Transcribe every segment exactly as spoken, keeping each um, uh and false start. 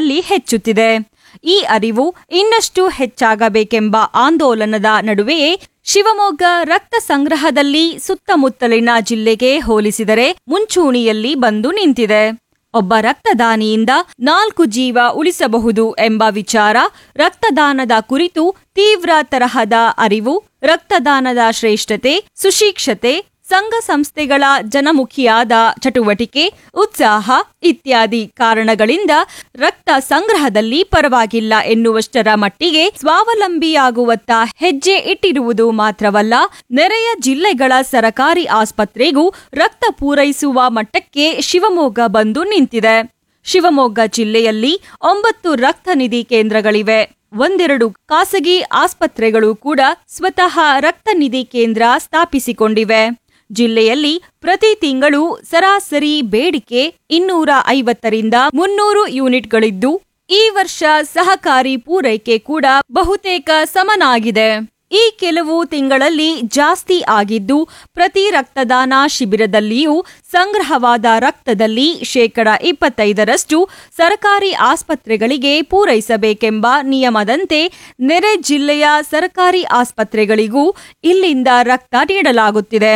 ದಿನಗಳಲ್ಲಿ ಹೆಚ್ಚುತ್ತಿದೆ. ಈ ಅರಿವು ಇನ್ನಷ್ಟು ಹೆಚ್ಚಾಗಬೇಕೆಂಬ ಆಂದೋಲನದ ನಡುವೆಯೇ ಶಿವಮೊಗ್ಗ ರಕ್ತ ಸಂಗ್ರಹದಲ್ಲಿ ಸುತ್ತಮುತ್ತಲಿನ ಜಿಲ್ಲೆಗೆ ಹೋಲಿಸಿದರೆ ಮುಂಚೂಣಿಯಲ್ಲಿ ಬಂದು ನಿಂತಿದೆ. ಒಬ್ಬ ರಕ್ತದಾನಿಯಿಂದ ನಾಲ್ಕು ಜೀವ ಉಳಿಸಬಹುದು ಎಂಬ ವಿಚಾರ, ರಕ್ತದಾನದ ಕುರಿತು ತೀವ್ರ ತರಹದ ಅರಿವು, ರಕ್ತದಾನದ ಶ್ರೇಷ್ಠತೆ, ಸುಶಿಕ್ಷತೆ, ಸಂಘ ಸಂಸ್ಥೆಗಳ ಜನಮುಖಿಯಾದ ಚಟುವಟಿಕೆ, ಉತ್ಸಾಹ ಇತ್ಯಾದಿ ಕಾರಣಗಳಿಂದ ರಕ್ತ ಸಂಗ್ರಹದಲ್ಲಿ ಪರವಾಗಿಲ್ಲ ಎನ್ನುವಷ್ಟರ ಮಟ್ಟಿಗೆ ಸ್ವಾವಲಂಬಿಯಾಗುವತ್ತ ಹೆಜ್ಜೆ ಇಟ್ಟಿರುವುದು ಮಾತ್ರವಲ್ಲ, ನೆರೆಯ ಜಿಲ್ಲೆಗಳ ಸರಕಾರಿ ಆಸ್ಪತ್ರೆಗೂ ರಕ್ತ ಪೂರೈಸುವ ಮಟ್ಟಕ್ಕೆ ಶಿವಮೊಗ್ಗ ಬಂದು ನಿಂತಿದೆ. ಶಿವಮೊಗ್ಗ ಜಿಲ್ಲೆಯಲ್ಲಿ ಒಂಬತ್ತು ರಕ್ತ ನಿಧಿ ಕೇಂದ್ರಗಳಿವೆ. ಒಂದೆರಡು ಖಾಸಗಿ ಆಸ್ಪತ್ರೆಗಳು ಕೂಡ ಸ್ವತಃ ರಕ್ತ ನಿಧಿ ಕೇಂದ್ರ ಸ್ಥಾಪಿಸಿಕೊಂಡಿವೆ. ಜಿಲ್ಲೆಯಲ್ಲಿ ಪ್ರತಿ ತಿಂಗಳು ಸರಾಸರಿ ಬೇಡಿಕೆ ಇನ್ನೂರ ಐವತ್ತರಿಂದ ಮುನ್ನೂರು ಯೂನಿಟ್ಗಳಿದ್ದು, ಈ ವರ್ಷ ಸಹಕಾರಿ ಪೂರೈಕೆ ಕೂಡ ಬಹುತೇಕ ಸಮನಾಗಿದೆ. ಈ ಕೆಲವು ತಿಂಗಳಲ್ಲಿ ಜಾಸ್ತಿ ಆಗಿದ್ದು, ಪ್ರತಿ ರಕ್ತದಾನ ಶಿಬಿರದಲ್ಲಿಯೂ ಸಂಗ್ರಹವಾದ ರಕ್ತದಲ್ಲಿ ಶೇಕಡ ಇಪ್ಪತ್ತೈದರಷ್ಟು ಸರ್ಕಾರಿ ಆಸ್ಪತ್ರೆಗಳಿಗೆ ಪೂರೈಸಬೇಕೆಂಬ ನಿಯಮದಂತೆ ನೆರೆ ಜಿಲ್ಲೆಯ ಸರ್ಕಾರಿ ಆಸ್ಪತ್ರೆಗಳಿಗೂ ಇಲ್ಲಿಂದ ರಕ್ತ ನೀಡಲಾಗುತ್ತಿದೆ.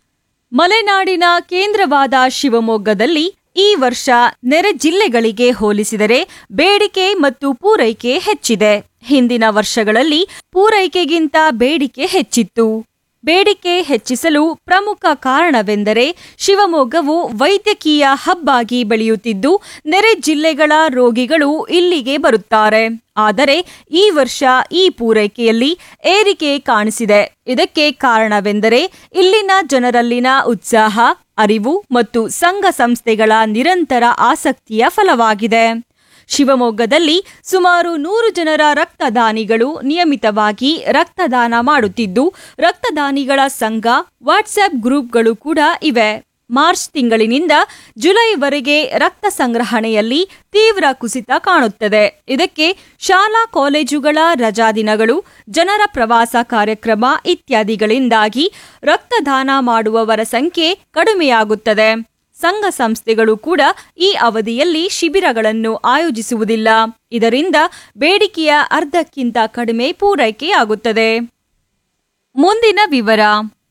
ಮಲೆನಾಡಿನ ಕೇಂದ್ರವಾದ ಶಿವಮೊಗ್ಗದಲ್ಲಿ ಈ ವರ್ಷ ನೆರೆ ಜಿಲ್ಲೆಗಳಿಗೆ ಹೋಲಿಸಿದರೆ ಬೇಡಿಕೆ ಮತ್ತು ಪೂರೈಕೆ ಹೆಚ್ಚಿದೆ. ಹಿಂದಿನ ವರ್ಷಗಳಲ್ಲಿ ಪೂರೈಕೆಗಿಂತ ಬೇಡಿಕೆ ಹೆಚ್ಚಿತ್ತು. ಬೇಡಿಕೆ ಹೆಚ್ಚಿಸಲು ಪ್ರಮುಖ ಕಾರಣವೆಂದರೆ ಶಿವಮೊಗ್ಗವು ವೈದ್ಯಕೀಯ ಹಬ್ ಆಗಿ ಬೆಳೆಯುತ್ತಿದ್ದು, ನೆರೆ ಜಿಲ್ಲೆಗಳ ರೋಗಿಗಳು ಇಲ್ಲಿಗೆ ಬರುತ್ತಾರೆ. ಆದರೆ ಈ ವರ್ಷ ಈ ಪೂರೈಕೆಯಲ್ಲಿ ಏರಿಕೆ ಕಾಣಿಸಿದೆ. ಇದಕ್ಕೆ ಕಾರಣವೆಂದರೆ ಇಲ್ಲಿನ ಜನರಲ್ಲಿನ ಉತ್ಸಾಹ, ಅರಿವು ಮತ್ತು ಸಂಘ ಸಂಸ್ಥೆಗಳ ನಿರಂತರ ಆಸಕ್ತಿಯ ಫಲವಾಗಿದೆ. ಶಿವಮೊಗ್ಗದಲ್ಲಿ ಸುಮಾರು ನೂರು ಜನರ ರಕ್ತದಾನಿಗಳು ನಿಯಮಿತವಾಗಿ ರಕ್ತದಾನ ಮಾಡುತ್ತಿದ್ದು, ರಕ್ತದಾನಿಗಳ ಸಂಘ, ವಾಟ್ಸ್ಆಪ್ ಗ್ರೂಪ್ಗಳು ಕೂಡ ಇವೆ. ಮಾರ್ಚ್ ತಿಂಗಳಿನಿಂದ ಜುಲೈವರೆಗೆ ರಕ್ತ ಸಂಗ್ರಹಣೆಯಲ್ಲಿ ತೀವ್ರ ಕುಸಿತ ಕಾಣುತ್ತದೆ. ಇದಕ್ಕೆ ಶಾಲಾ ಕಾಲೇಜುಗಳ ರಜಾದಿನಗಳು, ಜನರ ಪ್ರವಾಸ ಕಾರ್ಯಕ್ರಮ ಇತ್ಯಾದಿಗಳಿಂದಾಗಿ ರಕ್ತದಾನ ಮಾಡುವವರ ಸಂಖ್ಯೆ ಕಡಿಮೆಯಾಗುತ್ತದೆ. ಸಂಘ ಸಂಸ್ಥೆಗಳು ಕೂಡ ಈ ಅವಧಿಯಲ್ಲಿ ಶಿಬಿರಗಳನ್ನು ಆಯೋಜಿಸುವುದಿಲ್ಲ. ಇದರಿಂದ ಬೇಡಿಕೆಯ ಅರ್ಧಕ್ಕಿಂತ ಕಡಿಮೆ ಪೂರೈಕೆಯಾಗುತ್ತದೆ. ಮುಂದಿನ ವಿವರ.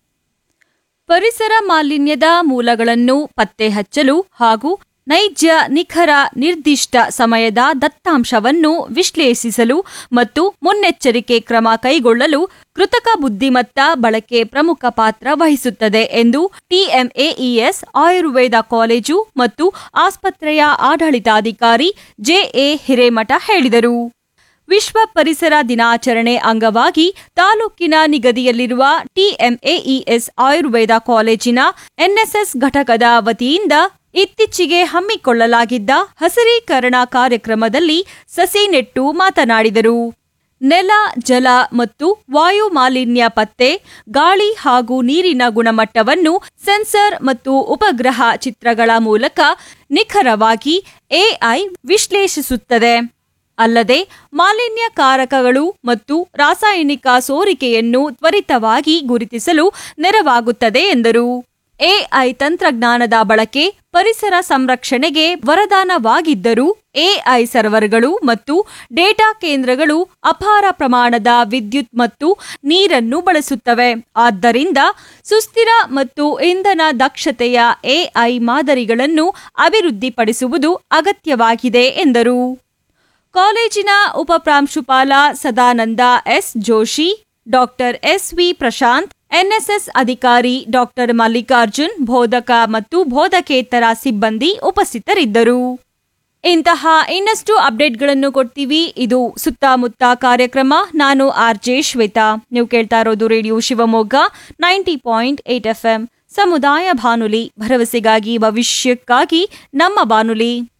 ಪರಿಸರ ಮಾಲಿನ್ಯದ ಮೂಲಗಳನ್ನು ಪತ್ತೆ ಹಚ್ಚಲು ಹಾಗೂ ನೈಜ, ನಿಖರ, ನಿರ್ದಿಷ್ಟ ಸಮಯದ ದತ್ತಾಂಶವನ್ನು ವಿಶ್ಲೇಷಿಸಲು ಮತ್ತು ಮುನ್ನೆಚ್ಚರಿಕೆ ಕ್ರಮ ಕೈಗೊಳ್ಳಲು ಕೃತಕ ಬುದ್ಧಿಮತ್ತ ಬಳಕೆ ಪ್ರಮುಖ ಪಾತ್ರ ವಹಿಸುತ್ತದೆ ಎಂದು ಟಿಎಂಎಇಎಸ್ ಆಯುರ್ವೇದ ಕಾಲೇಜು ಮತ್ತು ಆಸ್ಪತ್ರೆಯ ಆಡಳಿತಾಧಿಕಾರಿ ಜೆಎ ಹಿರೇಮಠ ಹೇಳಿದರು. ವಿಶ್ವ ಪರಿಸರ ದಿನಾಚರಣೆ ಅಂಗವಾಗಿ ತಾಲೂಕಿನ ನಿಗದಿಯಲ್ಲಿರುವ ಟಿಎಂಎಇಎಸ್ ಆಯುರ್ವೇದ ಕಾಲೇಜಿನ ಎನ್ಎಸ್ಎಸ್ ಘಟಕದ ವತಿಯಿಂದ ಇತ್ತೀಚೆಗೆ ಹಮ್ಮಿಕೊಳ್ಳಲಾಗಿದ್ದ ಹಸಿರೀಕರಣ ಕಾರ್ಯಕ್ರಮದಲ್ಲಿ ಸಸಿ ನೆಟ್ಟು ಮಾತನಾಡಿದರು. ನೆಲ, ಜಲ ಮತ್ತು ವಾಯು ಮಾಲಿನ್ಯ ಪತ್ತೆ, ಗಾಳಿ ಹಾಗೂ ನೀರಿನ ಗುಣಮಟ್ಟವನ್ನು ಸೆನ್ಸರ್ ಮತ್ತು ಉಪಗ್ರಹ ಚಿತ್ರಗಳ ಮೂಲಕ ನಿಖರವಾಗಿ ಎಐ ವಿಶ್ಲೇಷಿಸುತ್ತದೆ. ಅಲ್ಲದೆ ಮಾಲಿನ್ಯಕಾರಕಗಳು ಮತ್ತು ರಾಸಾಯನಿಕ ಸೋರಿಕೆಯನ್ನು ತ್ವರಿತವಾಗಿ ಗುರುತಿಸಲು ನೆರವಾಗುತ್ತದೆ ಎಂದರು. ಎಐ ತಂತ್ರಜ್ಞಾನದ ಬಳಕೆ ಪರಿಸರ ಸಂರಕ್ಷಣೆಗೆ ವರದಾನವಾಗಿದ್ದರೂ ಎಐ ಸರ್ವರ್ಗಳು ಮತ್ತು ಡೇಟಾ ಕೇಂದ್ರಗಳು ಅಪಾರ ಪ್ರಮಾಣದ ವಿದ್ಯುತ್ ಮತ್ತು ನೀರನ್ನು ಬಳಸುತ್ತವೆ. ಆದ್ದರಿಂದ ಸುಸ್ಥಿರ ಮತ್ತು ಇಂಧನ ದಕ್ಷತೆಯ ಎಐ ಮಾದರಿಗಳನ್ನು ಅಭಿವೃದ್ಧಿಪಡಿಸುವುದು ಅಗತ್ಯವಾಗಿದೆ ಎಂದರು. ಕಾಲೇಜಿನ ಉಪಪ್ರಾಂಶುಪಾಲ Sadananda S Joshi, doctor S V Prashant, NSS ಅಧಿಕಾರಿ ಡಾಕ್ಟರ್ ಮಲ್ಲಿಕಾರ್ಜುನ್, ಬೋಧಕ ಮತ್ತು ಬೋಧಕೇತರ ಸಿಬ್ಬಂದಿ ಉಪಸ್ಥಿತರಿದ್ದರು. ಇಂತಹ ಇನ್ನಷ್ಟು ಅಪ್ಡೇಟ್ಗಳನ್ನು ಕೊಡ್ತೀವಿ. ಇದು ಸುತ್ತಮುತ್ತ ಕಾರ್ಯಕ್ರಮ. ನಾನು ಆರ್ ಜೆ ಶ್ವೇತಾ. ನೀವು ಕೇಳ್ತಾ ಇರೋದು radio Shivamogga ninety point eight F M ಸಮುದಾಯ ಬಾನುಲಿ, ಭರವಸೆಗಾಗಿ ಭವಿಷ್ಯಕ್ಕಾಗಿ ನಮ್ಮ ಬಾನುಲಿ.